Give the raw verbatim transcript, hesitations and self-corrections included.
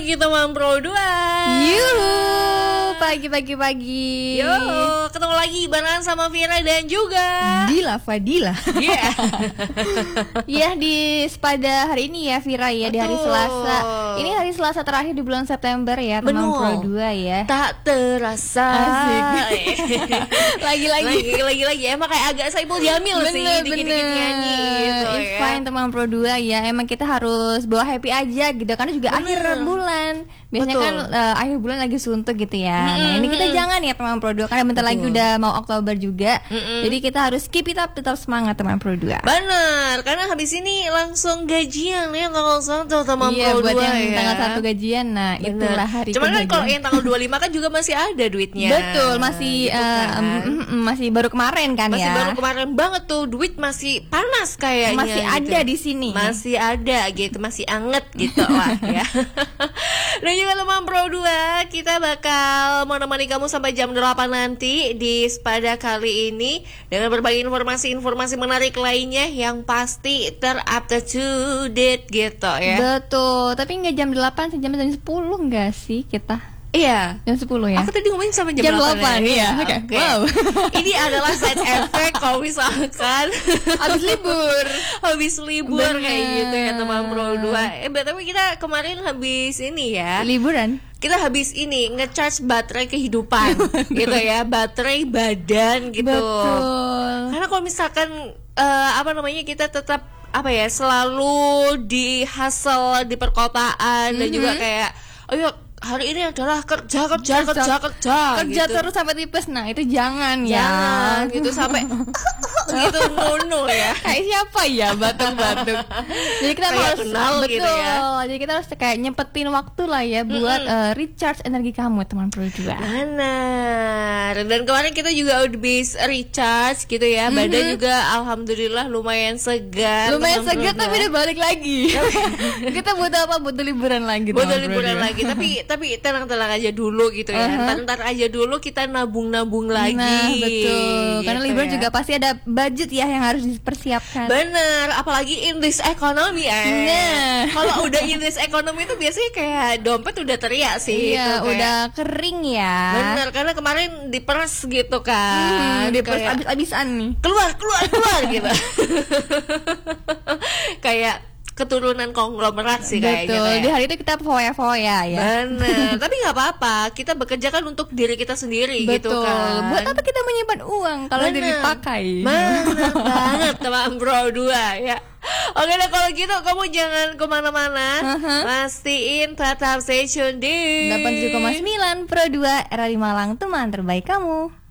pagi teman Pro dua. Yuhu, pagi-pagi-pagi. Yo, ketemu lagi barengan sama Vira dan juga Dila Fadila. Iya. Ya di pada hari ini ya Vira ya. Betul. Di hari Selasa. Ini hari Selasa terakhir di bulan September ya teman Pro dua ya. Tak terasa. Lagi-lagi Lagi-lagi emang kayak agak Saipul Jamil sih dikit-dikit nyanyi gitu ya. Fine teman Pro dua ya. Emang kita harus bawa happy aja gitu karena juga bener. Akhir bulan. Biasanya Betul. kan uh, akhir bulan lagi suntuk gitu ya. Mm-hmm. Nah, ini kita jangan ya teman Pro dua karena bentar Betul. lagi udah mau Oktober juga. Mm-hmm. Jadi kita harus keep it up, tetap semangat teman Pro dua. Benar, karena habis ini langsung gajian ya tanggal satu teman iya, Pro dua. Iya, buat yang ya. tanggal satu gajian. Nah, Bener. itulah hari Cuman kan kalau yang tanggal dua puluh lima kan juga masih ada duitnya. Betul, masih gitu kan. uh, mm, mm, mm, masih baru kemarin kan masih ya. Masih baru kemarin banget tuh, duit masih panas kayaknya. Masih gitu. ada di sini. Masih ada gitu, masih anget gitu lah ya. Dan juga teman Pro dua, kita bakal menemani kamu sampai jam delapan nanti di Spada kali ini dengan berbagai informasi-informasi menarik lainnya yang pasti ter-up to date gitu ya. Betul, tapi nggak jam delapan sih, jam sepuluh nggak sih kita? Iya, jam sepuluh ya. Aku tadi ngomongin sampai jam, jam delapan. Iya, oke. Okay. Okay. Wow. Ini adalah side effect kalau misalkan habis libur. Habis libur Bener. Kayak gitu ya teman Pro dua. Eh, tapi kita kemarin habis ini ya. Liburan. Kita habis ini nge-charge baterai kehidupan gitu ya, baterai badan gitu. Betul. Karena kalau misalkan uh, apa namanya kita tetap apa ya selalu di hustle di perkotaan mm-hmm. dan juga kayak ayo hari ini adalah kerja kerja kerja kerja kerja, kerja gitu. terus sampai tipes. Nah itu jangan, jangan ya gitu sampai gitu nono ya kayak siapa ya batuk-batuk. Jadi kita kayak harus kenal betul gitu ya. Jadi kita harus kayak nyempetin waktu lah ya buat mm-hmm. uh, recharge energi kamu teman Pro dua. Benar. Dan kemarin kita juga udah bis recharge gitu ya. Mm-hmm. Badan juga alhamdulillah lumayan segar. Lumayan segar tapi udah balik lagi. Kita butuh apa? Butuh liburan lagi. Butuh liburan lagi. Tapi tapi tenang-tenang aja dulu gitu ya. Uh-huh. Ntar-ntar aja dulu kita nabung-nabung lagi. Nah betul. Gitu karena liburan ya. juga pasti ada budget ya yang harus dipersiapkan. Bener. Apalagi in this economy eh. Nah. Kalau udah in this economy itu biasanya kayak dompet udah teriak sih. Iya gitu, udah kayak. Kering ya. Bener. Karena kemarin diperes gitu kan. Hmm, diperes kayak, abis-abisan nih. Keluar keluar keluar gitu. Kayak keturunan konglomerat sih kayaknya. Betul, kayak. di hari itu kita foya-foya ya. Bener, tapi gak apa-apa. Kita bekerja kan untuk diri kita sendiri. Betul. Gitu kan. Buat apa kita menyimpan uang kalau dipakai? Bener banget teman Pro dua ya. Oke deh kalau gitu kamu jangan kemana-mana. uh-huh. Pastiin tetap stay tune di delapan puluh tujuh koma sembilan Pro dua R A di Malang, teman terbaik kamu.